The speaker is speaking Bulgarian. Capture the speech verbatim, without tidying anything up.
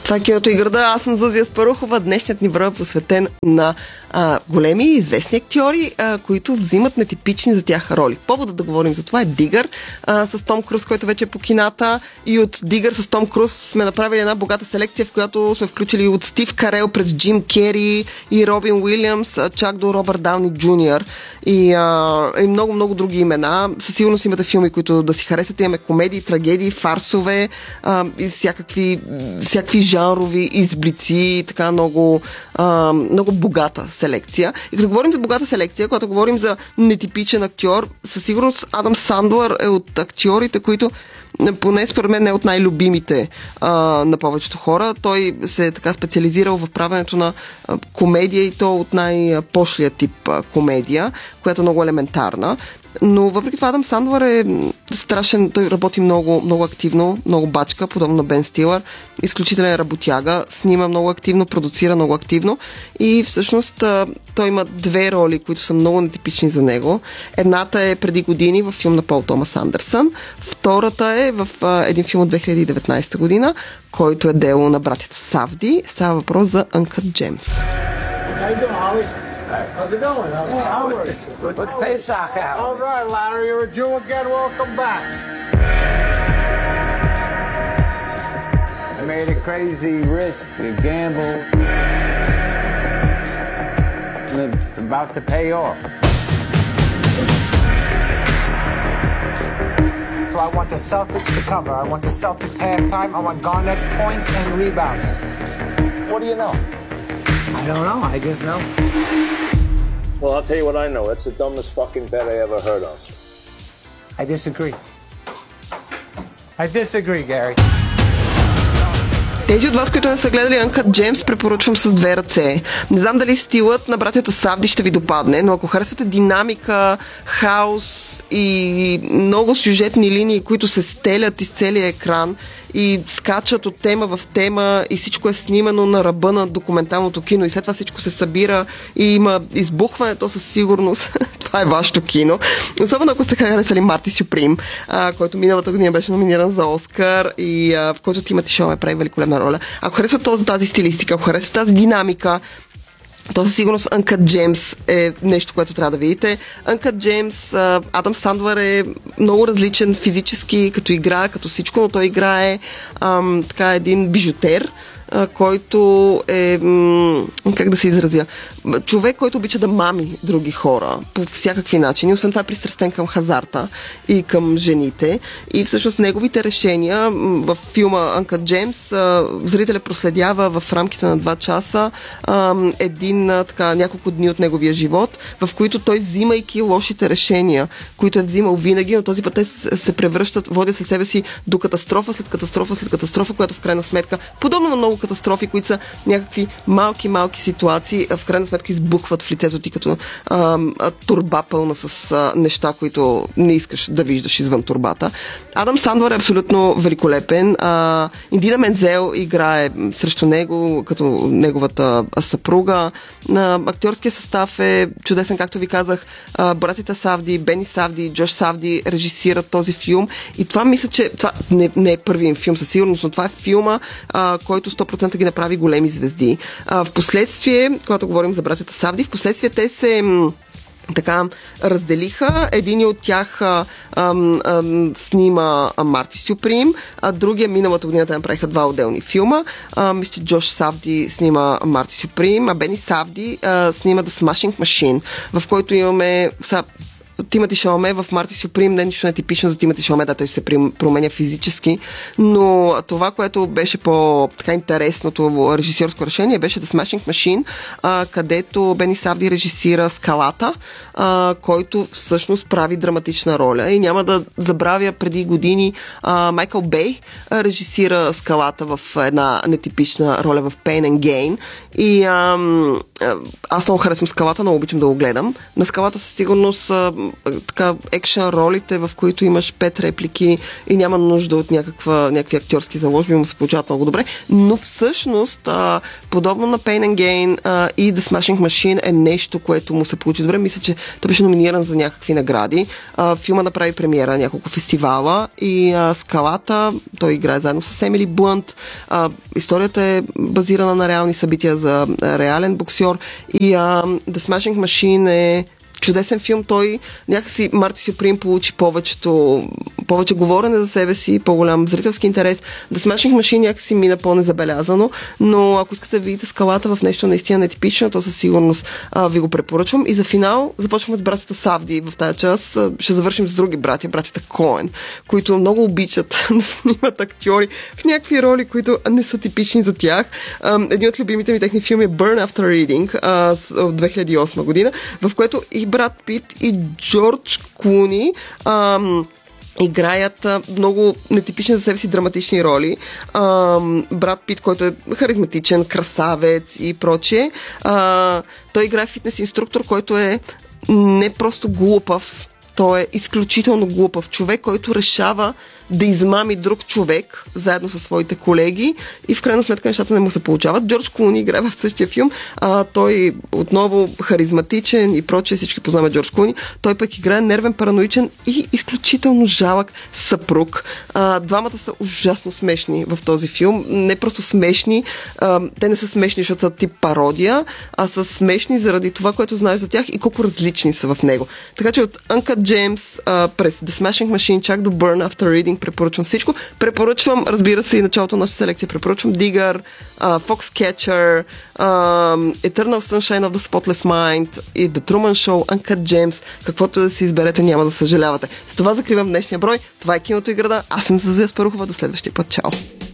Това е Киното и града. Аз съм Зузия Спарухова. Днешният ни брой е посветен на а, големи и известни актьори, а, които взимат нетипични за тях роли. Поводът да говорим за това е Дигър а, с Том Круз, който вече е по кината. И от Дигър с Том Круз сме направили една богата селекция, в която сме включили от Стив Карел през Джим Кери и Робин Уилямс, чак до Робърт Дауни Джуниор и, а, и много-много други имена. Със сигурност имате филми, които да си харесате. Имаме комедии, трагедии, фарсове а, и всякакви, всякакви жанрови изблици, така много, а, много богата селекция. И като говорим за богата селекция, когато говорим за нетипичен актьор, със сигурност Адам Сандлър е от актьорите, които поне според мен не е от най-любимите а, на повечето хора. Той се е така специализирал в правенето на а, комедия и то от най-пошлия тип а, комедия, която е много елементарна. Но въпреки това Адам Сандлър е страшен, той работи много, много активно, много бачка, подобно на Бен Стилър, изключителен работяга, снима много активно, продуцира много активно и всъщност той има две роли, които са много нетипични за него. Едната е преди години в филм на Пол Томас Андерсън, втората е в един филм от две хиляди и деветнадесета година, който е дело на братята Савди. Става въпрос за Uncut Gems. How's it going? How's hey, Howard. Good. Good Pesach out. All right, Larry, you're a Jew again. Welcome back. I made a crazy risk, a gamble. And it's about to pay off. So I want the Celtics to cover. I want the Celtics halftime. I want Garnett points and rebounds. What do you know? I don't know. I just know. Well, I'll tell you what I know. That's the dumbest fucking bet I ever heard of. I disagree. I disagree, Gary. Тези от вас, които не са гледали Uncut Gems, препоръчвам с две ръце. Не знам дали стилът на братята Савди ще ви допадне, но ако харесвате динамика, хаос и много сюжетни линии, които се стелят из целия екран и скачат от тема в тема и всичко е снимано на ръба на документалното кино и след това всичко се събира и има избухване, то със сигурност това е вашето кино. Особено ако сте харесали Марти Сюприм, а, който миналата година беше номиниран за Оскар и а, в който Тимоти Шаламе прави великолепна роля. Ако харесвате този, тази стилистика, ако харесвате тази динамика, то със сигурност Uncut Gems е нещо, което трябва да видите. Uncut Gems, Адам Сандлър е много различен физически, като игра, като всичко, но той играе ам, така един бижутер, който е, как да се изразя, човек, който обича да мами други хора по всякакви начини. Освен това е пристрастен към хазарта и към жените. И всъщност неговите решения в филма Uncut Gems зрителя проследява в рамките на два часа един, така, няколко дни от неговия живот, в които той, взимайки лошите решения, които е взимал винаги, но този път те се превръщат, водят след себе си до катастрофа след катастрофа след катастрофа, която в крайна сметка, подобно на много катастрофи, които са някакви малки-малки ситуации, в крайна сметка избухват в лицето ти като а, а, турба пълна с а, неща, които не искаш да виждаш извън турбата. Адам Сандлър е абсолютно великолепен. А, Индина Мензел играе срещу него, като неговата съпруга. А, актьорския състав е чудесен, както ви казах. А, братята Савди, Бени Савди, Джош Савди режисират този филм и това мисля, че това не, не е първият филм със сигурност, но това е филма, а, който сто процента ги направи големи звезди. А, в последствие, когато говорим за братята Савди, в последствие те се така разделиха. Един от тях а, а, а, снима Марти Сюприм, а другия миналата година те направиха два отделни филма. А, мисля, че Джош Савди снима Марти Сюприм, а Бени Савди а, снима The Smashing Machine, в който имаме са, Тимоти Шаламе в Марти Сюприм, не нищо не е типично за Тимоти Шаламе, да, той се променя физически, но това, което беше по-така интересното режисьорско решение, беше The Smashing Machine, а, където Бени Савди режисира Скалата, а, който всъщност прави драматична роля и няма да забравя преди години а, Майкъл Бей режисира Скалата в една нетипична роля в Pain and Gain И ам, аз много харесвам Скалата, много обичам да го гледам. На Скалата със сигурност а, така екшън ролите, в които имаш пет реплики и няма нужда от някаква, някакви актьорски заложби, му се получават много добре. Но всъщност, а, подобно на Pain and Gain а, и The Smashing Machine е нещо, което му се получи добре. Мисля, че той беше номиниран за някакви награди. А, филма направи премиера няколко фестивала и а, Скалата, той играе заедно с Емили Блънт. А, историята е базирана на реални събития за реален боксьор и а, The Smashing Machine е чудесен филм. Той някакси Марти Сюприм получи повечето, повече говорене за себе си, по-голям зрителски интерес. The Smashing Machine някакси мина по-незабелязано, но ако искате да видите Скалата в нещо наистина нетипично, то със сигурност а, ви го препоръчвам. И за финал започваме с братята Савди в тази част. Ще завършим с други братя, братята Коен, които много обичат да снимат актьори в някакви роли, които не са типични за тях. А, един от любимите ми техни филми е Burn After Reading а, от две хиляди и осма година, в което и Брат Пит и Джордж Клуни ам, играят а, много нетипични за себе си драматични роли. Ам, Брат Пит, който е харизматичен, красавец и прочие. А, той играе фитнес инструктор, който е не просто глупав, той е изключително глупав човек, който решава да измами друг човек заедно със своите колеги и в крайна сметка нещата не му се получават. Джордж Клуни играе в същия филм. А, той отново харизматичен и прочее, всички познаваме Джордж Клуни. Той пък играе нервен, параноичен и изключително жалък съпруг. А, двамата са ужасно смешни в този филм. Не просто смешни, а, те не са смешни, защото са тип пародия, а са смешни заради това, което знаеш за тях и колко различни са в него. Така че от Uncut Gems а, през The Smashing Machine чак до Burn After Reading препоръчвам всичко. Препоръчвам, разбира се, и началото на нашата селекция. Препоръчвам Digger, uh, Foxcatcher, uh, Eternal Sunshine of the Spotless Mind и The Truman Show, Uncut Gems. Каквото да си изберете, няма да съжалявате. С това закривам днешния брой. Това е Киното и града. Аз съм Зазия Спарухова. До следващия път. Чао!